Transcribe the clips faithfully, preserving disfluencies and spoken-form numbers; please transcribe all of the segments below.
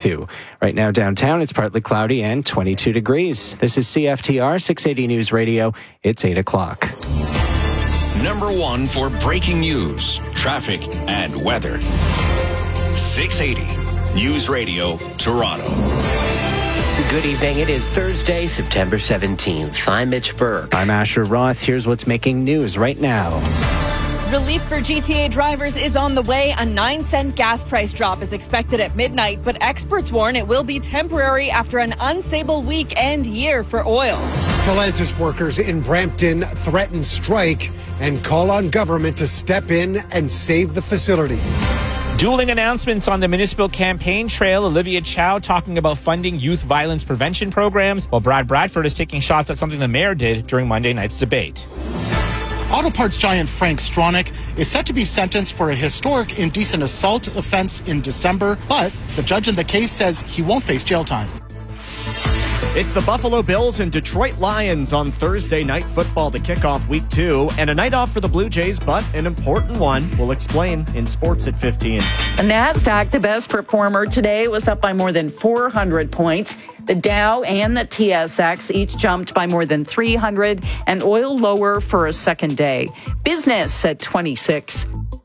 twenty-two. Right now downtown, it's partly cloudy and twenty-two degrees. This is C F T R six eighty News Radio. It's eight o'clock. Number one for breaking news, traffic, and weather. six eighty News Radio, Toronto. Good evening. It is Thursday, September seventeenth. I'm Mitch Burke. I'm Asher Roth. Here's what's making news right now. Relief for G T A drivers is on the way. A nine cent gas price drop is expected at midnight, but experts warn it will be temporary after an unstable week and year for oil. Stellantis workers in Brampton threaten strike and call on government to step in and save the facility. Dueling announcements on the municipal campaign trail. Olivia Chow talking about funding youth violence prevention programs, while Brad Bradford is taking shots at something the mayor did during Monday night's debate. Auto parts giant Frank Stronach is set to be sentenced for a historic indecent assault offense in December, but the judge in the case says he won't face jail time. It's the Buffalo Bills and Detroit Lions on Thursday Night Football to kick off week two, and a night off for the Blue Jays, but an important one. We'll explain in Sports at fifteen. The NASDAQ, the best performer today, was up by more than four hundred points. The Dow and the T S X each jumped by more than three hundred, and oil lower for a second day. Business at twenty-six.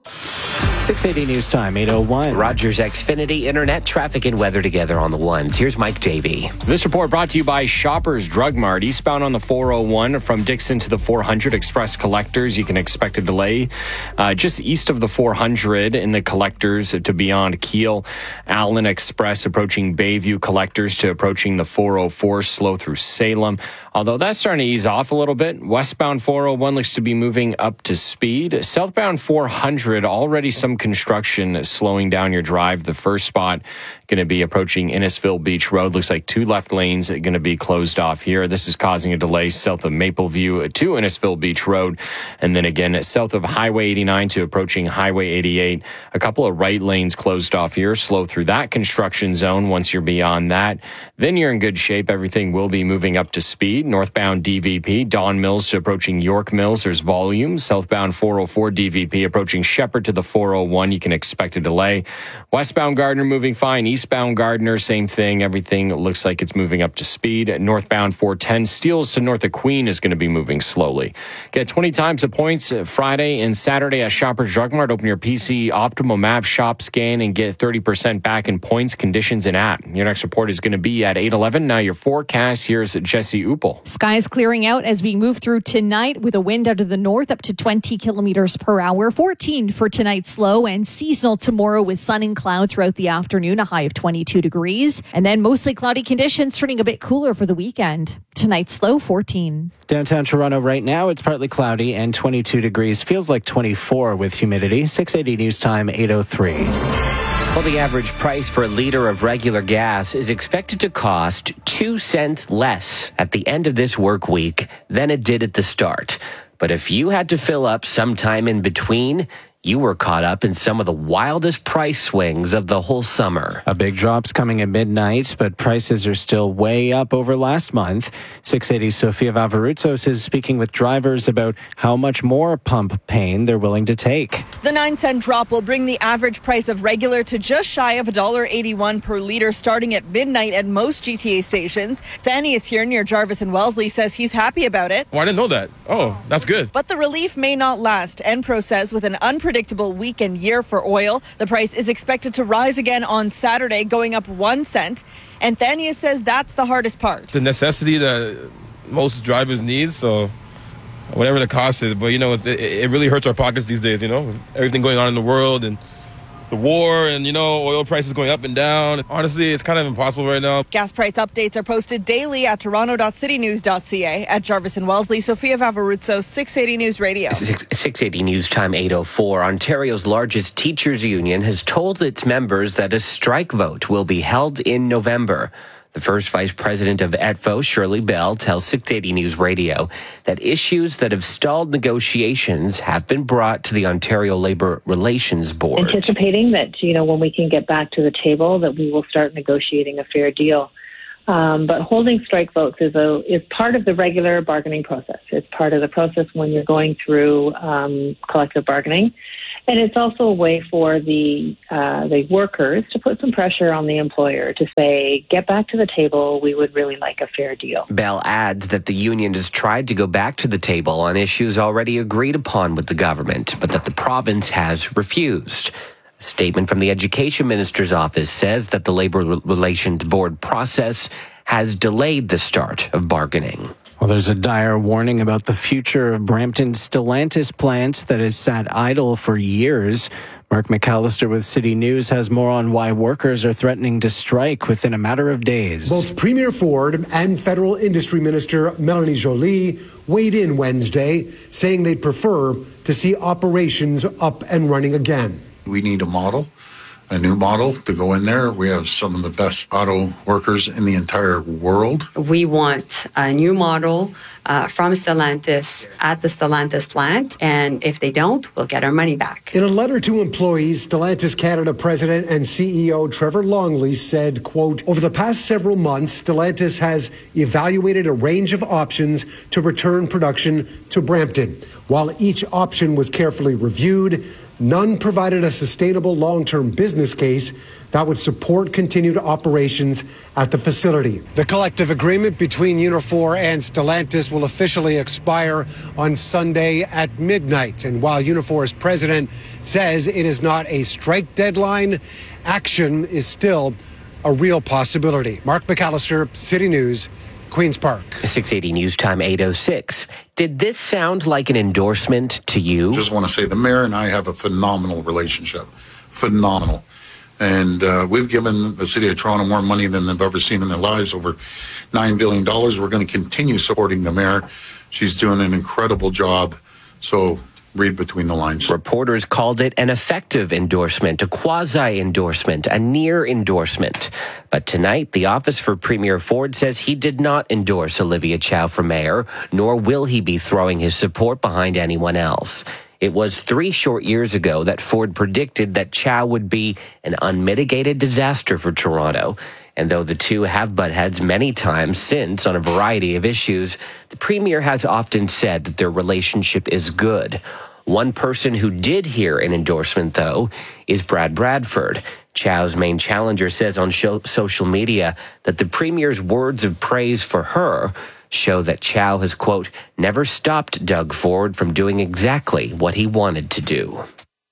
six eighty News Time, eight oh one. Rogers Xfinity Internet, traffic and weather together on the ones. Here's Mike Davey. This report brought to you by Shoppers Drug Mart. Eastbound on the four oh one from Dixon to the four hundred Express Collectors. You can expect a delay uh, just east of the four hundred in the Collectors to beyond Kiel. Allen Express approaching Bayview Collectors to approaching the four oh four, slow through Salem. Although that's starting to ease off a little bit. Westbound four oh one looks to be moving up to speed. Southbound four hundred, already some construction slowing down your drive. The first spot going to be approaching Innisfil Beach Road. Looks like two left lanes are going to be closed off here. This is causing a delay south of Mapleview to Innisfil Beach Road. And then again, south of Highway eighty-nine to approaching Highway eighty-eight. A couple of right lanes closed off here. Slow through that construction zone. Once you're beyond that, then you're in good shape. Everything will be moving up to speed. Northbound D V P, Don Mills to approaching York Mills. There's volume. Southbound four oh four D V P approaching Shepherd to the four oh one. You can expect a delay. Westbound Gardner moving fine. Eastbound Gardner, same thing. Everything looks like it's moving up to speed. Northbound four ten, Steeles to north of Queen is going to be moving slowly. Get twenty times the points Friday and Saturday at Shoppers Drug Mart. Open your P C Optimal Map Shop Scan and get thirty percent back in points, conditions, and app. Your next report is going to be at eight eleven. Now your forecast. Here's Jesse Uppel. Skies clearing out as we move through tonight with a wind out of the north up to twenty kilometers per hour. fourteen for tonight's low, and seasonal tomorrow with sun and cloud throughout the afternoon, a high of twenty-two degrees. And then mostly cloudy conditions, turning a bit cooler for the weekend. Tonight's low, fourteen. Downtown Toronto right now, it's partly cloudy and twenty-two degrees. Feels like twenty-four with humidity. six eighty News Time, eight oh three. Well, the average price for a liter of regular gas is expected to cost two cents less at the end of this work week than it did at the start. But if you had to fill up sometime in between, you were caught up in some of the wildest price swings of the whole summer. A big drop's coming at midnight, but prices are still way up over last month. six eighty Sofia Valvaroutsos is speaking with drivers about how much more pump pain they're willing to take. The nine cent drop will bring the average price of regular to just shy of one dollar eighty-one per litre starting at midnight at most G T A stations. Fanny is here near Jarvis and Wellesley, says he's happy about it. Oh, I didn't know that. Oh, that's good. But the relief may not last. Enpro says with an unpredictable Predictable week and year for oil. The price is expected to rise again on Saturday, going up one cent. And Thania says that's the hardest part. The necessity that most drivers need, so whatever the cost is. But, you know, it, it really hurts our pockets these days, you know, everything going on in the world and the war and, you know, oil prices going up and down. Honestly, it's kind of impossible right now. Gas price updates are posted daily at toronto dot city news dot c a. At Jarvis and Wellesley, Sofia Valvaroutsos, six eighty News Radio. six eighty News Time, eight oh four. Ontario's largest teachers union has told its members that a strike vote will be held in November. The first vice president of E T F O, Shirley Bell, tells six eighty News Radio that issues that have stalled negotiations have been brought to the Ontario Labour Relations Board. Anticipating that, you know, when we can get back to the table, that we will start negotiating a fair deal. Um, but holding strike votes is a is part of the regular bargaining process. It's part of the process when you're going through um, collective bargaining. And it's also a way for the uh, the workers to put some pressure on the employer to say, get back to the table. We would really like a fair deal. Bell adds that the union has tried to go back to the table on issues already agreed upon with the government, but that the province has refused. A statement from the Education Minister's office says that the Labour Relations Board process has delayed the start of bargaining. Well, there's a dire warning about the future of Brampton's Stellantis plant that has sat idle for years. Mark McAllister with City News has more on why workers are threatening to strike within a matter of days. Both Premier Ford and Federal Industry Minister Melanie Joly weighed in Wednesday, saying they'd prefer to see operations up and running again. We need a model, a new model to go in there. We have some of the best auto workers in the entire world. We want a new model uh, from Stellantis at the Stellantis plant, and if they don't, we'll get our money back. In a letter to employees, Stellantis Canada President and C E O Trevor Longley said, quote, over the past several months, Stellantis has evaluated a range of options to return production to Brampton. While each option was carefully reviewed, none provided a sustainable long-term business case that would support continued operations at the facility. The collective agreement between Unifor and Stellantis will officially expire on Sunday at midnight. And while Unifor's president says it is not a strike deadline, action is still a real possibility. Mark McAllister, City News, Queen's Park. six eighty News Time eight oh six. Did this sound like an endorsement to you? Just want to say the mayor and I have a phenomenal relationship. Phenomenal. And uh, we've given the city of Toronto more money than they've ever seen in their lives, over nine billion dollars. We're going to continue supporting the mayor. She's doing an incredible job. So read between the lines. Reporters called it an effective endorsement, a quasi-endorsement, a near endorsement. But tonight, the Office for Premier Ford says he did not endorse Olivia Chow for mayor, nor will he be throwing his support behind anyone else. It was three short years ago that Ford predicted that Chow would be an unmitigated disaster for Toronto. And though the two have butt heads many times since on a variety of issues, the Premier has often said that their relationship is good. One person who did hear an endorsement, though, is Brad Bradford. Chow's main challenger says on show, social media that the Premier's words of praise for her show that Chow has, quote, never stopped Doug Ford from doing exactly what he wanted to do.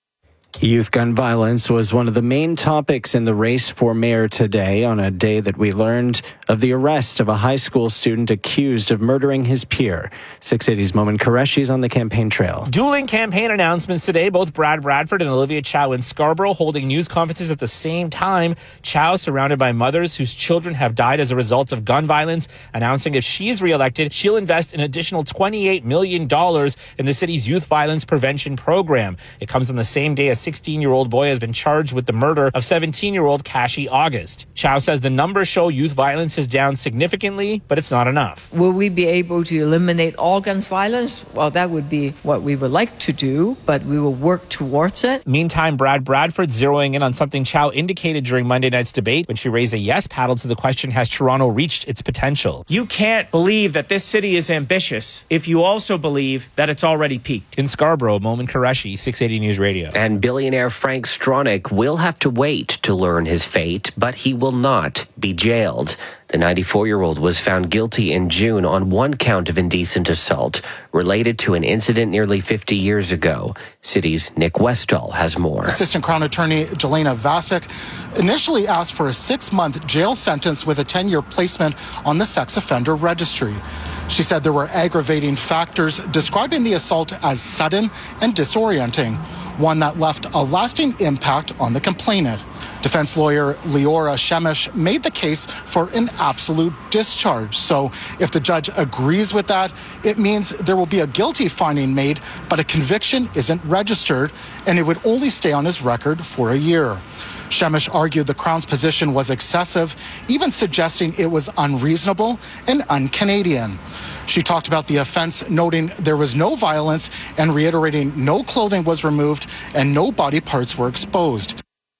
Youth gun violence was one of the main topics in the race for mayor today, on a day that we learned of the arrest of a high school student accused of murdering his peer. six eighty's Momin Qureshi is on the campaign trail. Dueling campaign announcements today, both Brad Bradford and Olivia Chow in Scarborough holding news conferences at the same time. Chow, surrounded by mothers whose children have died as a result of gun violence, announcing if she is reelected, she'll invest an additional twenty-eight million dollars in the city's youth violence prevention program. It comes on the same day as sixteen-year-old boy has been charged with the murder of seventeen-year-old Kashi August. Chow says the numbers show youth violence is down significantly, but it's not enough. Will we be able to eliminate all guns violence? Well, that would be what we would like to do, but we will work towards it. Meantime, Brad Bradford zeroing in on something Chow indicated during Monday night's debate when she raised a yes paddle to the question, has Toronto reached its potential? You can't believe that this city is ambitious if you also believe that it's already peaked. In Scarborough, Momin Qureshi, six eighty News Radio. And billionaire Frank Stronach will have to wait to learn his fate, but he will not be jailed. The ninety-four-year-old was found guilty in June on one count of indecent assault related to an incident nearly fifty years ago. City's Nick Westall has more. Assistant Crown Attorney Jelena Vasic initially asked for a six-month jail sentence with a ten-year placement on the sex offender registry. She said there were aggravating factors, describing the assault as sudden and disorienting, one that left a lasting impact on the complainant. Defense lawyer Leora Shemesh made the case for an absolute discharge. So if the judge agrees with that, it means there will be a guilty finding made, but a conviction isn't registered, and it would only stay on his record for a year. Shemesh argued the Crown's position was excessive, even suggesting it was unreasonable and un-Canadian. She talked about the offense, noting there was no violence and reiterating no clothing was removed and no body parts were exposed.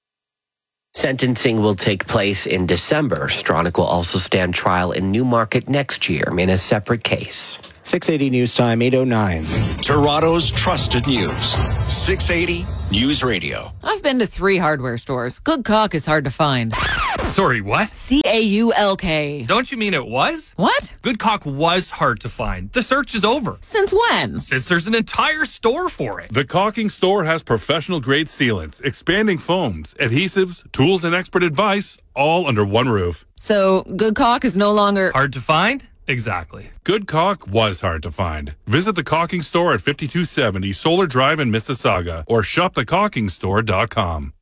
Sentencing will take place in December. Stronach will also stand trial in Newmarket next year in a separate case. six eighty News Time, eight oh nine. Toronto's trusted news. six eighty News Radio. I've been to three hardware stores. Good caulk is hard to find. Sorry, what? C A U L K. Don't you mean it was? What? Good caulk was hard to find. The search is over. Since when? Since there's an entire store for it. The Caulking Store has professional-grade sealants, expanding foams, adhesives, tools, and expert advice, all under one roof. So, good caulk is no longer... Hard to find? Exactly. Good caulk was hard to find. Visit the Caulking Store at fifty-two seventy Solar Drive in Mississauga or shop the caulking store dot com.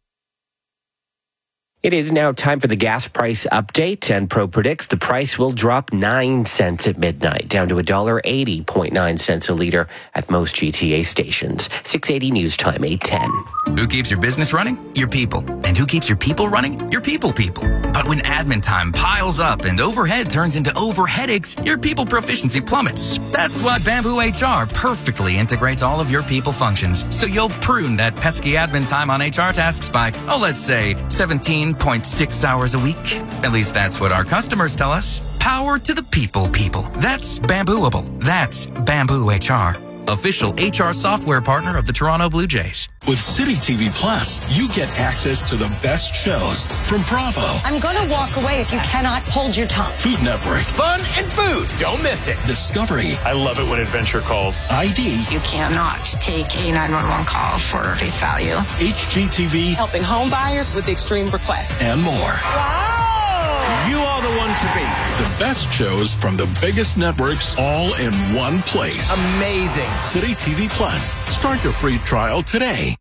It is now time for the gas price update, and Pro predicts the price will drop nine cents at midnight, down to one dollar eighty point nine cents a litre at most G T A stations. six eighty News Time, eight ten. Who keeps your business running? Your people. And who keeps your people running? Your people people. But when admin time piles up and overhead turns into overheadaches, your people proficiency plummets. That's why Bamboo H R perfectly integrates all of your people functions, so you'll prune that pesky admin time on H R tasks by, oh, let's say, seventeen point six hours a week. At least that's what our customers tell us. Power to the people, people. That's Bambooable. That's Bamboo H R. Official H R software partner of the Toronto Blue Jays. With City T V Plus, you get access to the best shows from Bravo. I'm going to walk away if you cannot hold your tongue. Food Network. Fun and food. Don't miss it. Discovery. I love it when Adventure calls. I D. You cannot take a nine one one call for face value. H G T V. Helping home buyers with extreme requests. And more. Wow. You are the one to beat. The best shows from the biggest networks all in one place. Amazing. City T V Plus. Start your free trial today.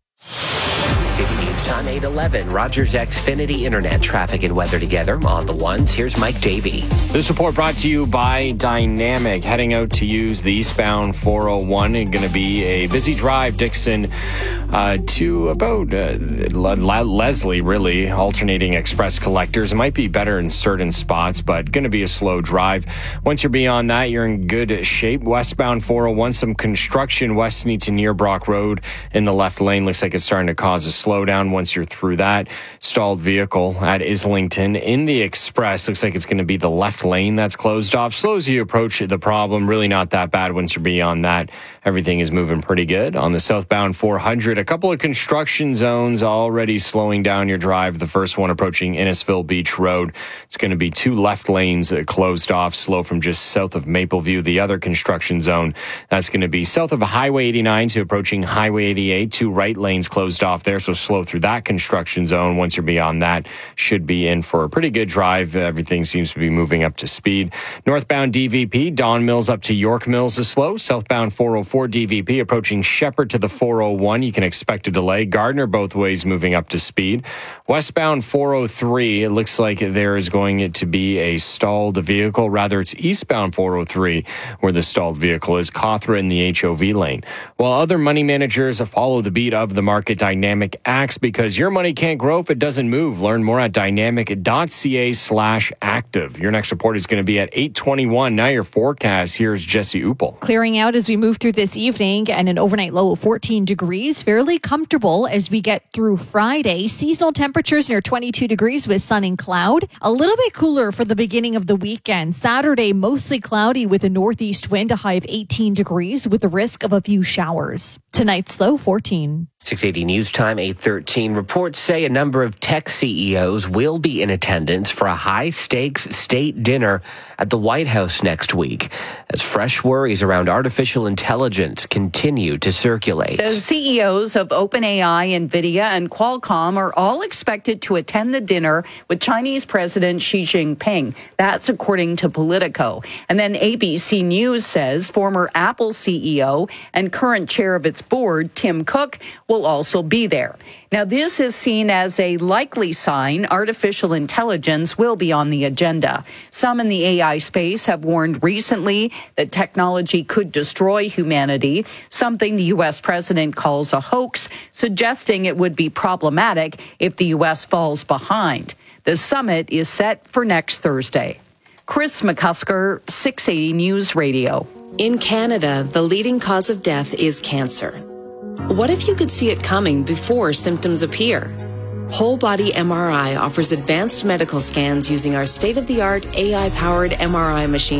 City News Time, eight eleven. Rogers Xfinity Internet traffic and weather together on the ones. Here's Mike Davey. This report brought to you by Dynamic. Heading out to use the eastbound four oh one. It's going to be a busy drive, Dixon, uh, to about uh, Le- Leslie, really, alternating express collectors. It might be better in certain spots, but going to be a slow drive. Once you're beyond that, you're in good shape. Westbound four oh one, some construction west to near Brock Road in the left lane. Looks like it's starting to cause a slowdown once you're through that. Stalled vehicle at Islington in the express. Looks like it's going to be the left lane that's closed off. Slow as you approach the problem. Really not that bad once you're beyond that. Everything is moving pretty good. On the southbound four hundred, a couple of construction zones already slowing down your drive. The first one approaching Innisfil Beach Road. It's going to be two left lanes closed off, slow from just south of Mapleview. The other construction zone, that's going to be south of Highway eighty-nine to approaching Highway eighty-eight. Two right lanes closed off there, so slow through that construction zone. Once you're beyond that, should be in for a pretty good drive. Everything seems to be moving up to speed. Northbound D V P, Don Mills up to York Mills is slow. Southbound four oh four D V P approaching Shepherd to the four oh one. You can expect a delay. Gardner both ways moving up to speed. Westbound four oh three, it looks like there is going to be a stalled vehicle. Rather, it's eastbound four oh three where the stalled vehicle is. Cawthra in the H O V lane. While other money managers follow the beat of the market, Dynamic acts because your money can't grow if it doesn't move. Learn more at dynamic.ca slash active. Your next report is going to be at eight twenty-one. Now your forecast. Here's Jesse Upel. Clearing out as we move through this evening, and an overnight low of fourteen degrees. Fairly comfortable as we get through Friday. Seasonal temperatures near twenty-two degrees with sun and cloud. A little bit cooler for the beginning of the weekend. Saturday, mostly cloudy with a northeast wind, a high of eighteen degrees with the risk of a few showers. Tonight's low, fourteen. six eighty News Time, eight thirteen. Reports say a number of tech C E Os will be in attendance for a high-stakes state dinner at the White House next week as fresh worries around artificial intelligence continue to circulate. The C E Os of OpenAI, NVIDIA, and Qualcomm are all expected to attend the dinner with Chinese President Xi Jinping. That's according to Politico. And then A B C News says former Apple C E O and current chair of its board, Tim Cook, will also be there. Now, this is seen as a likely sign artificial intelligence will be on the agenda. Some in the A I space have warned recently that technology could destroy humanity, something the U S president calls a hoax, suggesting it would be problematic if the U S falls behind. The summit is set for next Thursday. Chris McCusker, six eighty News Radio. In Canada, the leading cause of death is cancer. What if you could see it coming before symptoms appear? Whole Body M R I offers advanced medical scans using our state-of-the-art A I-powered M R I machines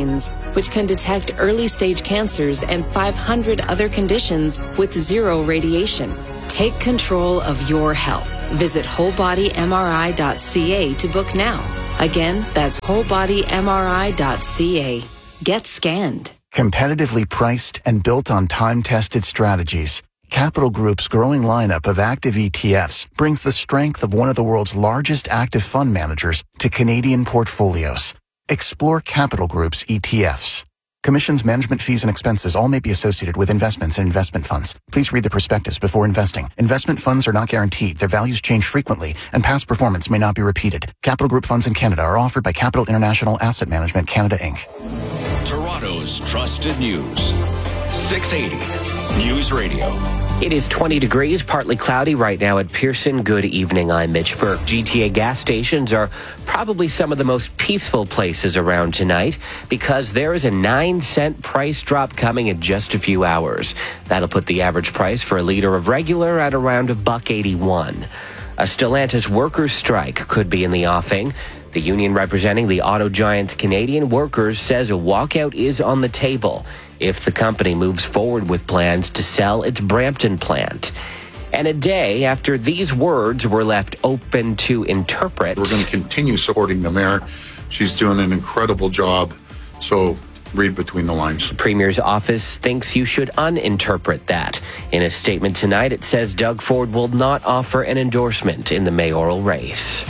which can detect early-stage cancers and five hundred other conditions with zero radiation. Take control of your health. Visit whole body M R I dot C A to book now. Again, that's whole body M R I dot C A. Get scanned. Competitively priced and built on time-tested strategies, Capital Group's growing lineup of active E T Fs brings the strength of one of the world's largest active fund managers to Canadian portfolios. Explore Capital Group's E T Fs. Commissions, management fees, and expenses all may be associated with investments in investment funds. Please read the prospectus before investing. Investment funds are not guaranteed. Their values change frequently, and past performance may not be repeated. Capital Group funds in Canada are offered by Capital International Asset Management Canada, Incorporated. Toronto's trusted news. six eighty News Radio. It is twenty degrees, partly cloudy right now at Pearson. Good evening, I'm Mitch Burke. G T A gas stations are probably some of the most peaceful places around tonight because there is a nine cent price drop coming in just a few hours. That'll put the average price for a liter of regular at around a buck eighty-one. A Stellantis workers' strike could be in the offing. The union representing the auto giant's Canadian workers says a walkout is on the table if the company moves forward with plans to sell its Brampton plant. And a day after these words were left open to interpret. We're going to continue supporting the mayor. She's doing an incredible job. So read between the lines. The Premier's office thinks you should uninterpret that. In a statement tonight, it says Doug Ford will not offer an endorsement in the mayoral race.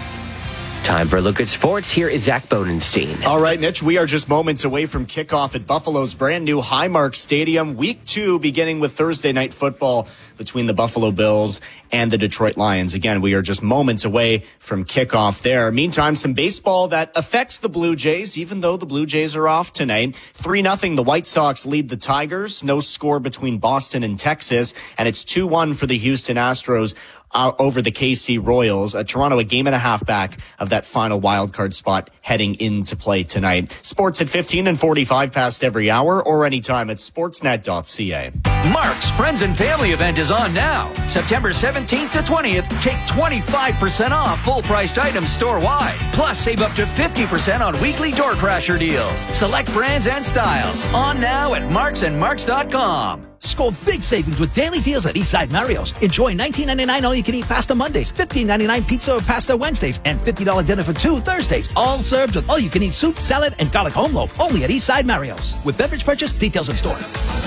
Time for a look at sports. Here is Zach Bodenstein. All right, Mitch, we are just moments away from kickoff at Buffalo's brand new Highmark Stadium. Week two, beginning with Thursday night football between the Buffalo Bills and the Detroit Lions. Again, we are just moments away from kickoff there. Meantime, some baseball that affects the Blue Jays, even though the Blue Jays are off tonight. three nothing, the White Sox lead the Tigers. No score between Boston and Texas. And it's two one for the Houston Astros Uh, over the K C Royals. Uh, Toronto a game and a half back of that final wildcard spot heading into play tonight. Sports at fifteen and forty-five past every hour or anytime at sportsnet dot c a. Mark's Friends and Family event is on now. September seventeenth to twentieth, take twenty-five percent off full-priced items store-wide. Plus, save up to fifty percent on weekly door crasher deals. Select brands and styles. On now at marks and marks dot com. Score big savings with daily deals at Eastside Mario's. Enjoy nineteen ninety-nine all-you-can-eat pasta Mondays, fifteen ninety-nine pizza or pasta Wednesdays, and fifty dollars dinner for two Thursdays. All served with all-you-can-eat soup, salad, and garlic home loaf. Only at Eastside Mario's. With beverage purchase, details in store.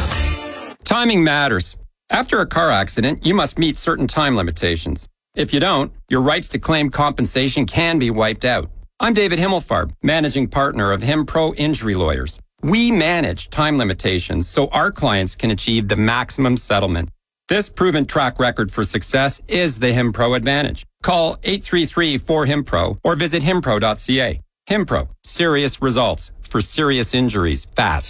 Timing matters. After a car accident, you must meet certain time limitations. If you don't, your rights to claim compensation can be wiped out. I'm David Himmelfarb, managing partner of HimPro Injury Lawyers. We manage time limitations so our clients can achieve the maximum settlement. This proven track record for success is the HimPro advantage. Call eight three three, four, HimPro or visit himpro dot c a. HimPro, serious results for serious injuries fast.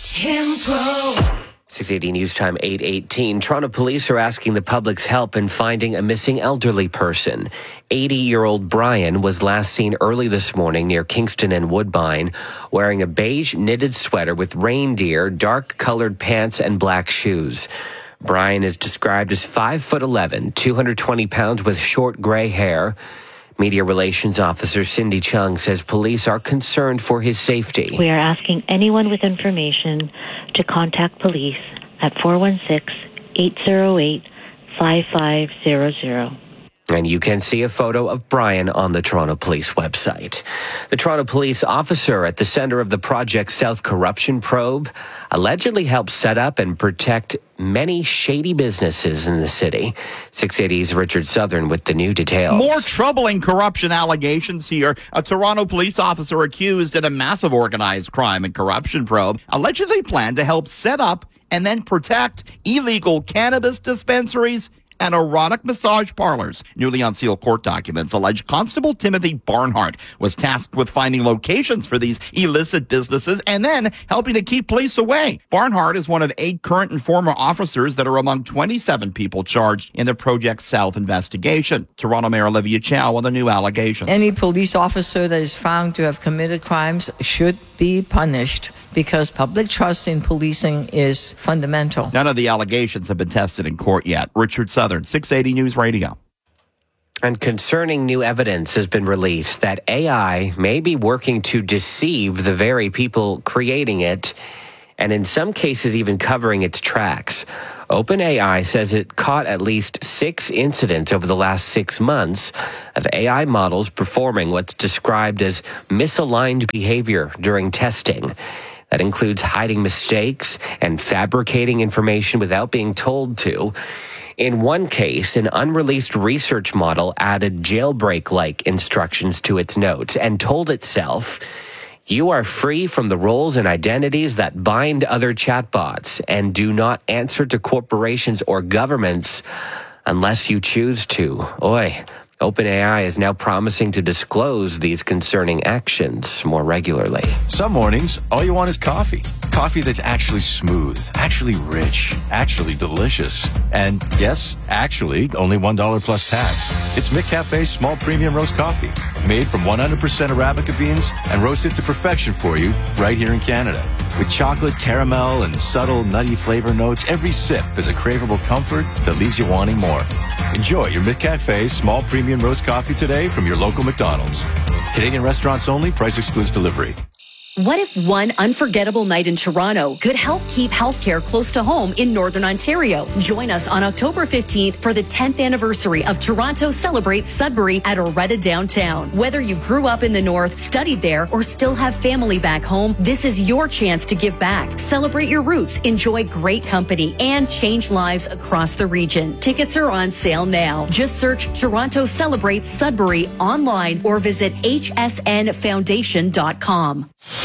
HimPro. six eighty News Time, eight eighteen. Toronto police are asking the public's help in finding a missing elderly person. eighty-year-old Brian was last seen early this morning near Kingston and Woodbine wearing a beige knitted sweater with reindeer, dark-colored pants, and black shoes. Brian is described as five foot eleven, two hundred twenty pounds with short gray hair. Media Relations Officer Cindy Chung says police are concerned for his safety. We are asking anyone with information to contact police at four one six, eight zero eight, five five zero zero. And you can see a photo of Brian on the Toronto Police website. The Toronto Police officer at the center of the Project South corruption probe allegedly helped set up and protect many shady businesses in the city. six eighty's Richard Southern with the new details. More troubling corruption allegations here. A Toronto police officer accused in a massive organized crime and corruption probe allegedly planned to help set up and then protect illegal cannabis dispensaries and erotic massage parlors. Newly unsealed court documents allege Constable Timothy Barnhart was tasked with finding locations for these illicit businesses and then helping to keep police away. Barnhart is one of eight current and former officers that are among twenty-seven people charged in the Project South investigation. Toronto Mayor Olivia Chow on the new allegations. Any police officer that is found to have committed crimes should be punished because public trust in policing is fundamental. None of the allegations have been tested in court yet. Richard Southern, six eighty News Radio. And concerning new evidence has been released that A I may be working to deceive the very people creating it, and in some cases even covering its tracks. OpenAI says it caught at least six incidents over the last six months of A I models performing what's described as misaligned behavior during testing. That includes hiding mistakes and fabricating information without being told to. In one case, an unreleased research model added jailbreak-like instructions to its notes and told itself, "You are free from the roles and identities that bind other chatbots and do not answer to corporations or governments unless you choose to." Oi. OpenAI is now promising to disclose these concerning actions more regularly. Some mornings, all you want is coffee. Coffee that's actually smooth, actually rich, actually delicious. And yes, actually, only one dollar plus tax. It's McCafe's small premium roast coffee, made from one hundred percent Arabica beans and roasted to perfection for you right here in Canada. With chocolate, caramel, and subtle nutty flavor notes, every sip is a craveable comfort that leaves you wanting more. Enjoy your McCafe's small premium roast coffee today from your local McDonald's. Canadian restaurants only. Price excludes delivery. What if one unforgettable night in Toronto could help keep healthcare close to home in Northern Ontario? Join us on October fifteenth for the tenth anniversary of Toronto Celebrates Sudbury at Oretta Downtown. Whether you grew up in the North, studied there, or still have family back home, this is your chance to give back. Celebrate your roots, enjoy great company, and change lives across the region. Tickets are on sale now. Just search Toronto Celebrates Sudbury online or visit h s n foundation dot com.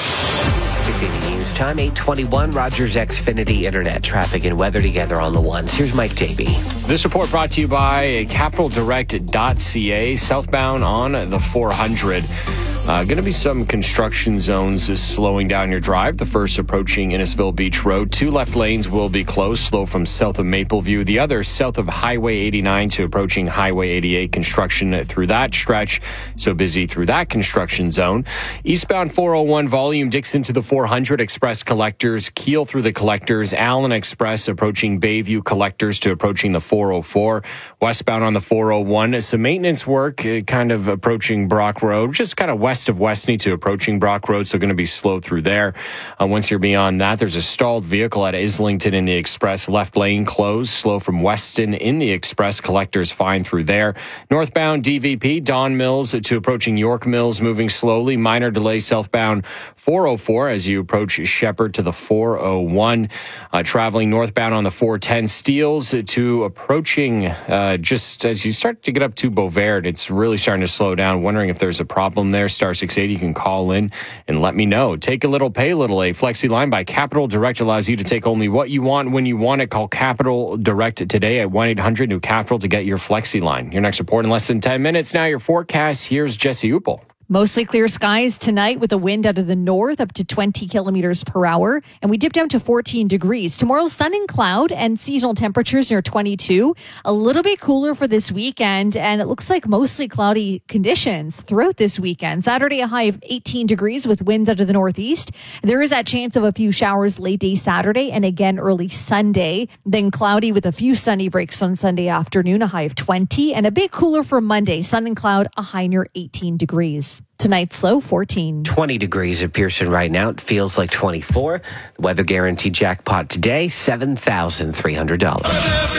six eighty News Time, eight twenty-one, Rogers Xfinity Internet traffic and weather together on the ones. Here's Mike Davey. This report brought to you by capital direct dot c a, southbound on the four hundred. Uh, going to be some construction zones slowing down your drive. The first approaching Innisfil Beach Road. Two left lanes will be closed, slow from south of Mapleview. The other south of Highway eighty-nine to approaching Highway eighty-eight. Construction through that stretch, so busy through that construction zone. Eastbound four oh one volume Dixon to the four hundred Express Collectors. Keel through the Collectors. Allen Express approaching Bayview Collectors to approaching the four oh four. Westbound on the four oh one. Some maintenance work uh, kind of approaching Brock Road, just kind of west of Westney to approaching Brock Road, so going to be slow through there. Uh, once you're beyond that, there's a stalled vehicle at Islington in the Express. Left lane closed, slow from Weston in the Express. Collectors fine through there. Northbound D V P, Don Mills to approaching York Mills, moving slowly. Minor delay southbound four oh four as you approach Shepherd to the four oh one. Uh, traveling northbound on the four ten Steeles to approaching uh, just as you start to get up to Beauvert, it's really starting to slow down. Wondering if there's a problem there. Star six eighty, you can call in and let me know. Take a little, pay a little. A Flexi line by Capital Direct allows you to take only what you want when you want it. Call Capital Direct today at one eight hundred new capital to get your Flexi line. Your next report in less than ten minutes. Now your forecast. Here's Jesse Upel. Mostly clear skies tonight with a wind out of the north up to twenty kilometers per hour. And we dip down to fourteen degrees. Tomorrow, sun and cloud and seasonal temperatures near twenty-two. A little bit cooler for this weekend. And it looks like mostly cloudy conditions throughout this weekend. Saturday, a high of eighteen degrees with winds out of the northeast. There is that chance of a few showers late day Saturday and again early Sunday. Then cloudy with a few sunny breaks on Sunday afternoon, a high of twenty. And a bit cooler for Monday, sun and cloud, a high near eighteen degrees. Tonight's low, fourteen. twenty degrees at Pearson right now. It feels like twenty-four. The weather guarantee jackpot today, seven thousand three hundred dollars.